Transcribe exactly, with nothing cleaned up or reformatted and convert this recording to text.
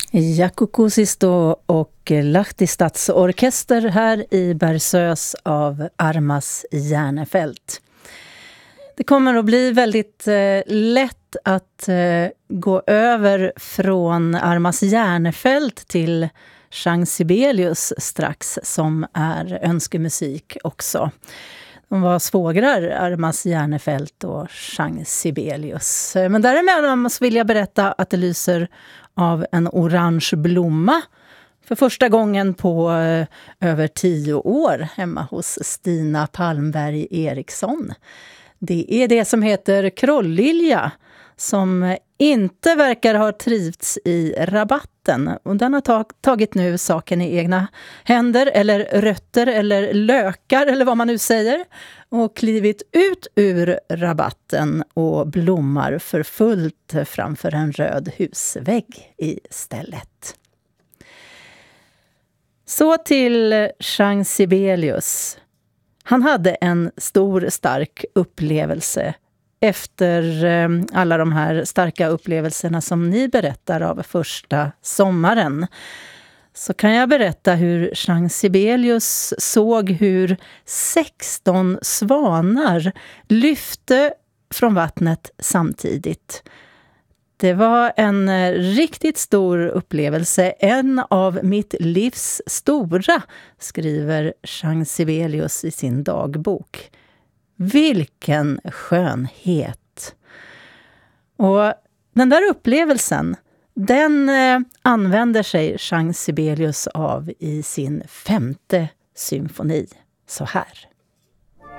Jaakko Kuusisto och Lahti Stadsorkester här i Bergsöes av Armas Järnefelt. Det kommer att bli väldigt eh, lätt att eh, gå över från Armas Järnefelt till Jean Sibelius strax, som är önskemusik också. De var svågrar, Armas Järnefelt och Jean Sibelius. Men däremellan vill jag berätta att det lyser av en orange blomma för första gången på eh, över tio år hemma hos Stina Palmberg Eriksson. Det är det som heter krollilja, som inte verkar ha trivts i rabatten. Och den har tag- tagit nu saken i egna händer, eller rötter, eller lökar, eller vad man nu säger, och klivit ut ur rabatten och blommar för fullt framför en röd husvägg istället. Så till Jean Sibelius. Han hade en stor, stark upplevelse efter eh, alla de här starka upplevelserna som ni berättar av första sommaren. Så kan jag berätta hur Jean Sibelius såg hur sexton svanar lyfte från vattnet samtidigt. Det var en eh, riktigt stor upplevelse, en av mitt livs stora, skriver Jean Sibelius i sin dagbok. Vilken skönhet! Och den där upplevelsen, den eh, använder sig Jean Sibelius av i sin femte symfoni så här.